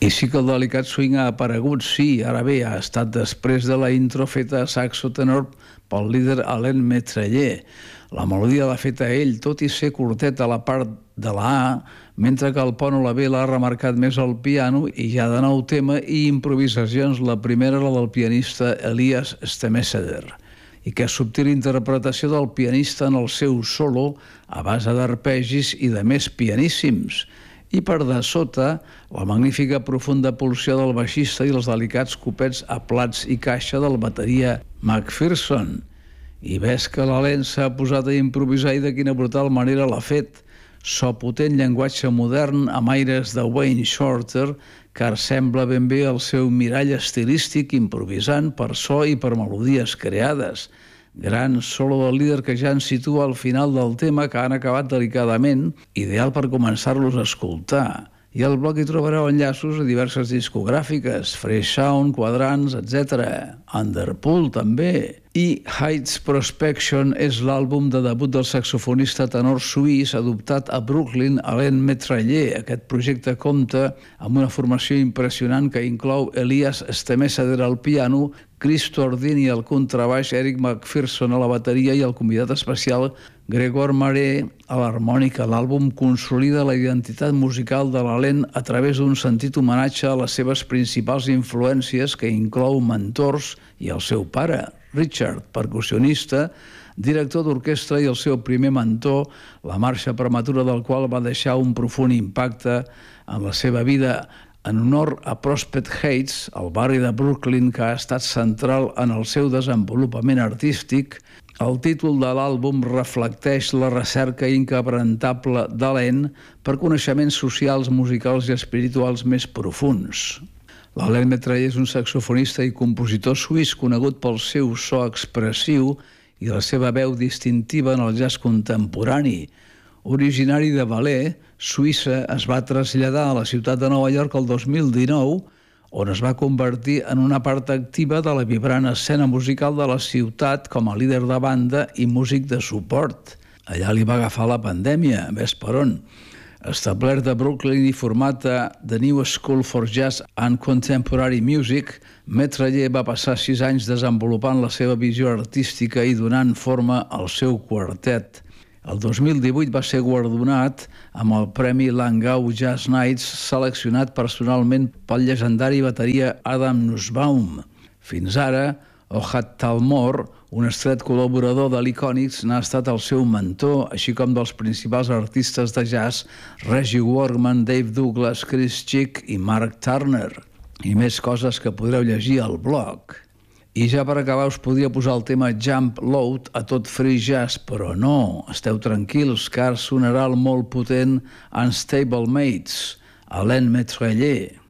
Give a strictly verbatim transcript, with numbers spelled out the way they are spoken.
I sí que el delicat swing ha aparegut, sí, ara bé, ha estat després de la intro feta a saxo tenor pel líder Alain Metrailler. La melodia l'ha feta ell, tot i ser curtet a la part de la A, mentre que el pont o la B l'ha remarcat més al piano i ja de nou tema i improvisacions, la primera la del pianista Elias Stemeseder. I que subtil interpretació del pianista en el seu solo a base d'arpegis i de més pianíssims. I per de sota, la magnífica profunda pulsió del baixista i els delicats copets a plats i caixa del bateria McPherson. I ves que l'Alain s'ha posat a improvisar i de quina brutal manera l'ha fet. So potent llenguatge modern amb aires de Wayne Shorter que sembla ben bé el seu mirall estilístic improvisant per so i per melodies creades. Gran solo del líder que ja ens situa al final del tema que han acabat delicadament, ideal per començar-los a escoltar. I al blog hi trobareu enllaços a diverses discogràfiques, Fresh Sound, Quadrants, etcètera. Underpool també. I Heights Prospection és l'àlbum de debut del saxofonista tenor suís adoptat a Brooklyn, Alain Metrailler. Aquest projecte compta amb una formació impressionant que inclou Elias Stemeseder al piano, Chris Tordini al contrabaix, Eric McPherson a la bateria i el convidat especial Gregor Mare a l'harmònica. L'àlbum consolida la identitat musical de l'Alain a través d'un sentit homenatge a les seves principals influències que inclou mentors i el seu pare, Richard, percussionista, director d'orquestra i el seu primer mentor, la marxa prematura del qual va deixar un profund impacte en la seva vida. En honor a Prospect Heights, el barri de Brooklyn que ha estat central en el seu desenvolupament artístic, el títol de l'àlbum reflecteix la recerca inquebrantable d'Alain per coneixements socials, musicals i espirituals més profunds. L'Alain Metrailler és un saxofonista i compositor suís conegut pel seu so expressiu i la seva veu distintiva en el jazz contemporani. Originari de Valais, Suïssa, es va traslladar a la ciutat de Nova York el dos mil dinou, on es va convertir en una part activa de la vibrant escena musical de la ciutat com a líder de banda i músic de suport. Allà li va agafar la pandèmia, ves per on. Establert a Brooklyn i format a The New School for Jazz and Contemporary Music, Metrailler va passar sis anys desenvolupant la seva visió artística i donant forma al seu quartet. El dos mil divuit va ser guardonat amb el Premi Langau Jazz Nights, seleccionat personalment pel llegendari bateria Adam Nussbaum. Fins ara, Ohad Talmor, un estret col·laborador de l'Iconics, n'ha estat el seu mentor, així com dels principals artistes de jazz Reggie Workman, Dave Douglas, Chris Chick i Mark Turner. I més coses que podreu llegir al blog. I ja per acabar us podria posar el tema Jump Load a tot free jazz, però no, esteu tranquils, car sonarà el molt potent Unstable Mates, Alain Metrailler.